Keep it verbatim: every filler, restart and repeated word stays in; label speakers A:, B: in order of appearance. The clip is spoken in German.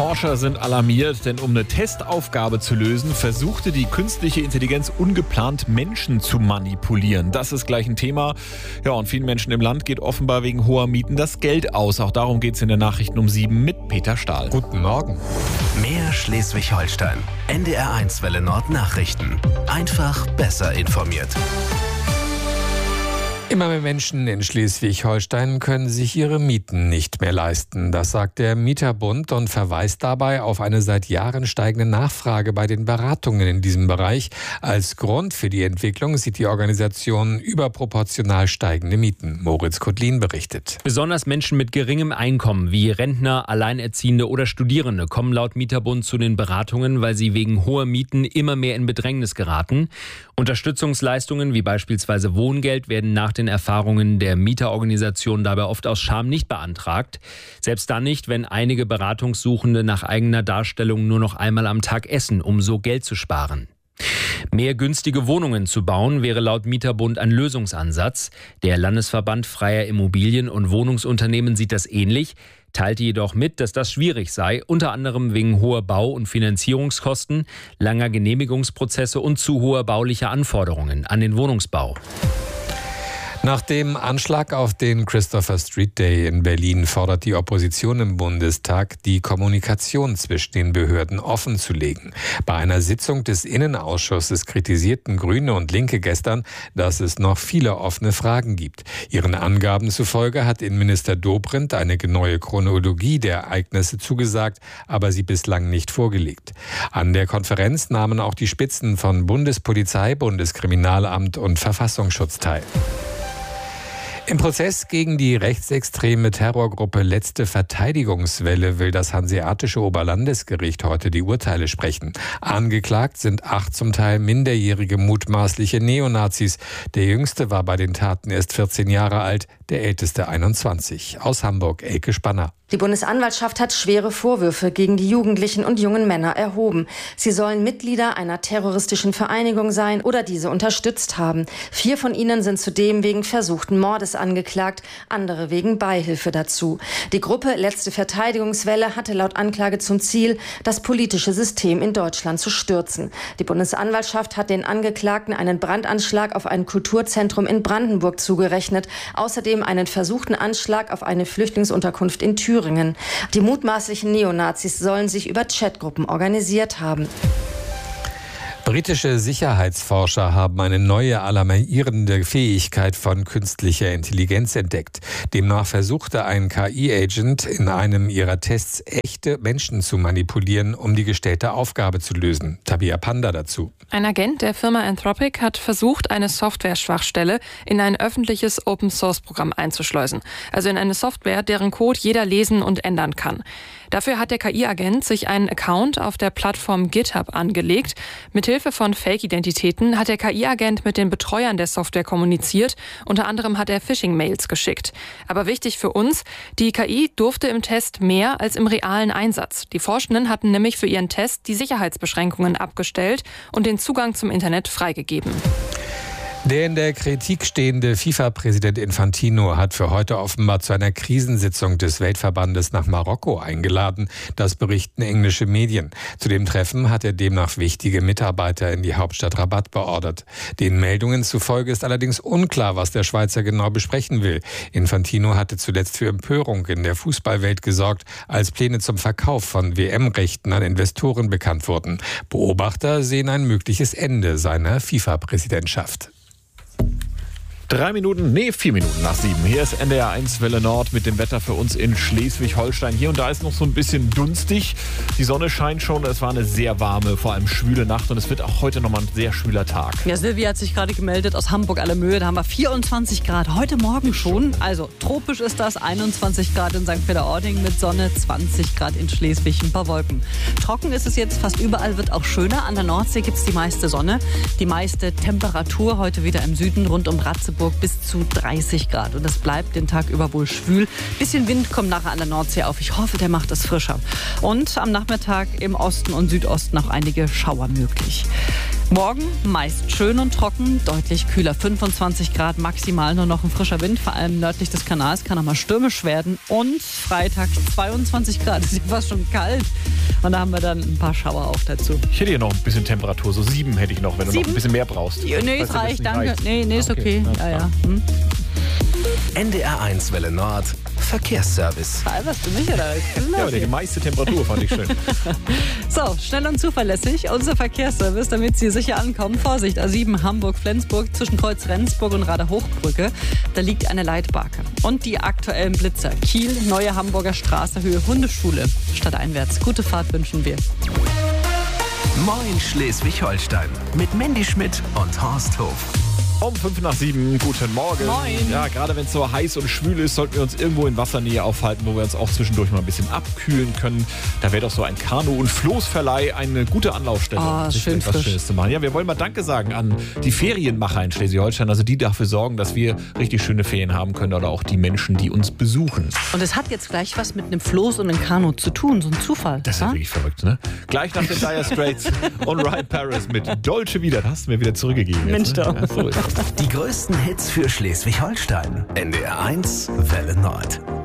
A: Forscher sind alarmiert, denn um eine Testaufgabe zu lösen, versuchte die künstliche Intelligenz ungeplant Menschen zu manipulieren. Das ist gleich ein Thema. Ja, und vielen Menschen im Land geht offenbar wegen hoher Mieten das Geld aus. Auch darum geht es in den Nachrichten um sieben mit Peter Stahl.
B: Guten Morgen.
C: Mehr Schleswig-Holstein. N D R eins Welle Nord Nachrichten. Einfach besser informiert.
B: Immer mehr Menschen in Schleswig-Holstein können sich ihre Mieten nicht mehr leisten. Das sagt der Mieterbund und verweist dabei auf eine seit Jahren steigende Nachfrage bei den Beratungen in diesem Bereich. Als Grund für die Entwicklung sieht die Organisation überproportional steigende Mieten. Moritz Kotlin berichtet.
D: Besonders Menschen mit geringem Einkommen wie Rentner, Alleinerziehende oder Studierende kommen laut Mieterbund zu den Beratungen, weil sie wegen hoher Mieten immer mehr in Bedrängnis geraten. Unterstützungsleistungen wie beispielsweise Wohngeld werden nach den Erfahrungen der Mieterorganisation dabei oft aus Scham nicht beantragt. Selbst dann nicht, wenn einige Beratungssuchende nach eigener Darstellung nur noch einmal am Tag essen, um so Geld zu sparen. Mehr günstige Wohnungen zu bauen, wäre laut Mieterbund ein Lösungsansatz. Der Landesverband Freier Immobilien- und Wohnungsunternehmen sieht das ähnlich, teilte jedoch mit, dass das schwierig sei, unter anderem wegen hoher Bau- und Finanzierungskosten, langer Genehmigungsprozesse und zu hoher baulicher Anforderungen an den Wohnungsbau.
B: Nach dem Anschlag auf den Christopher Street Day in Berlin fordert die Opposition im Bundestag, die Kommunikation zwischen den Behörden offenzulegen. Bei einer Sitzung des Innenausschusses kritisierten Grüne und Linke gestern, dass es noch viele offene Fragen gibt. Ihren Angaben zufolge hat Innenminister Dobrindt eine neue Chronologie der Ereignisse zugesagt, aber sie bislang nicht vorgelegt. An der Konferenz nahmen auch die Spitzen von Bundespolizei, Bundeskriminalamt und Verfassungsschutz teil. Im Prozess gegen die rechtsextreme Terrorgruppe Letzte Verteidigungswelle will das Hanseatische Oberlandesgericht heute die Urteile sprechen. Angeklagt sind acht zum Teil minderjährige mutmaßliche Neonazis. Der jüngste war bei den Taten erst vierzehn Jahre alt, der älteste einundzwanzig. Aus Hamburg, Elke Spanner.
E: Die Bundesanwaltschaft hat schwere Vorwürfe gegen die Jugendlichen und jungen Männer erhoben. Sie sollen Mitglieder einer terroristischen Vereinigung sein oder diese unterstützt haben. Vier von ihnen sind zudem wegen versuchten Mordes angeklagt, andere wegen Beihilfe dazu. Die Gruppe Letzte Verteidigungswelle hatte laut Anklage zum Ziel, das politische System in Deutschland zu stürzen. Die Bundesanwaltschaft hat den Angeklagten einen Brandanschlag auf ein Kulturzentrum in Brandenburg zugerechnet, außerdem einen versuchten Anschlag auf eine Flüchtlingsunterkunft in Thüringen. Die mutmaßlichen Neonazis sollen sich über Chatgruppen organisiert haben.
B: Britische Sicherheitsforscher haben eine neue alarmierende Fähigkeit von künstlicher Intelligenz entdeckt. Demnach versuchte ein K I-Agent in einem ihrer Tests echte Menschen zu manipulieren, um die gestellte Aufgabe zu lösen. Tabia Panda dazu.
F: Ein Agent der Firma Anthropic hat versucht, eine Software-Schwachstelle in ein öffentliches Open-Source-Programm einzuschleusen. Also in eine Software, deren Code jeder lesen und ändern kann. Dafür hat der K I-Agent sich einen Account auf der Plattform GitHub angelegt. Mithilfe von Fake-Identitäten hat der K I-Agent mit den Betreuern der Software kommuniziert. Unter anderem hat er Phishing-Mails geschickt. Aber wichtig für uns, die K I durfte im Test mehr als im realen Einsatz. Die Forschenden hatten nämlich für ihren Test die Sicherheitsbeschränkungen abgestellt und den Zugang zum Internet freigegeben.
B: Der in der Kritik stehende FIFA-Präsident Infantino hat für heute offenbar zu einer Krisensitzung des Weltverbandes nach Marokko eingeladen. Das berichten englische Medien. Zu dem Treffen hat er demnach wichtige Mitarbeiter in die Hauptstadt Rabat beordert. Den Meldungen zufolge ist allerdings unklar, was der Schweizer genau besprechen will. Infantino hatte zuletzt für Empörung in der Fußballwelt gesorgt, als Pläne zum Verkauf von W M-Rechten an Investoren bekannt wurden. Beobachter sehen ein mögliches Ende seiner FIFA-Präsidentschaft.
A: Drei Minuten, nee, vier Minuten nach sieben. Hier ist N D R eins Welle Nord mit dem Wetter für uns in Schleswig-Holstein. Hier und da ist noch so ein bisschen dunstig. Die Sonne scheint schon. Es war eine sehr warme, vor allem schwüle Nacht. Und es wird auch heute nochmal ein sehr schwüler Tag.
G: Ja, Silvia hat sich gerade gemeldet aus Hamburg-Allermöhe. Da haben wir vierundzwanzig Grad. Heute Morgen schon. Also tropisch ist das. einundzwanzig Grad in Sankt Peter-Ording mit Sonne. zwanzig Grad in Schleswig. Ein paar Wolken. Trocken ist es jetzt fast überall. Wird auch schöner. An der Nordsee gibt es die meiste Sonne. Die meiste Temperatur heute wieder im Süden rund um Ratzeburg bis zu dreißig Grad. Und es bleibt den Tag über wohl schwül. Bisschen Wind kommt nachher an der Nordsee auf. Ich hoffe, der macht es frischer. Und am Nachmittag im Osten und Südosten noch einige Schauer möglich. Morgen meist schön und trocken, deutlich kühler. fünfundzwanzig Grad maximal, nur noch ein frischer Wind, vor allem nördlich des Kanals, kann auch mal stürmisch werden. Und Freitag zweiundzwanzig Grad, ist ja fast schon kalt. Und da haben wir dann ein paar Schauer auch dazu.
A: Ich hätte hier noch ein bisschen Temperatur, so sieben hätte ich noch, wenn du
G: Sieben?
A: noch ein bisschen mehr brauchst.
G: Ja, nee,
A: Falls
G: es
A: dir das
G: reicht,
A: nicht
G: danke.
A: reicht.
G: Nee, nee, ist okay.
A: Okay,
G: Ja,
A: ja,
G: ja. Hm.
C: N D R eins Welle Nord, Verkehrsservice.
G: Alberst du mich oder?
A: Ja, aber die meiste Temperatur fand ich schön.
G: So, schnell und zuverlässig. Unser Verkehrsservice, damit Sie sicher ankommen. Vorsicht, A sieben Hamburg-Flensburg zwischen Kreuz Rendsburg und Rader-Hochbrücke. Da liegt eine Leitbarke. Und die aktuellen Blitzer. Kiel, Neue Hamburger Straße, Höhe Hundeschule. Stadteinwärts. Gute Fahrt wünschen wir.
C: Moin Schleswig-Holstein mit Mandy Schmidt und Horst Hof.
A: Um fünf nach sieben, guten Morgen.
G: Moin.
A: Ja, gerade wenn es so heiß und schwül ist, sollten wir uns irgendwo in Wassernähe aufhalten, wo wir uns auch zwischendurch mal ein bisschen abkühlen können. Da wäre doch so ein Kanu- und Floßverleih eine gute Anlaufstelle.
G: Ah,
A: um sich
G: schön
A: etwas
G: frisch.
A: Schönes zu machen. Ja, wir wollen mal Danke sagen an die Ferienmacher in Schleswig-Holstein, also die dafür sorgen, dass wir richtig schöne Ferien haben können oder auch die Menschen, die uns besuchen.
G: Und es hat jetzt gleich was mit einem Floß und einem Kanu zu tun, so ein Zufall.
A: Das ist ja
G: ha?
A: wirklich verrückt, ne? Gleich nach den Dire Straits und Ryan Paris mit Dolce Vita. Das hast du mir wieder zurückgegeben.
G: Mensch,
A: jetzt, ne?
G: doch.
A: Ja, so ist es.
C: Die größten Hits für Schleswig-Holstein. N D R eins Welle Nord.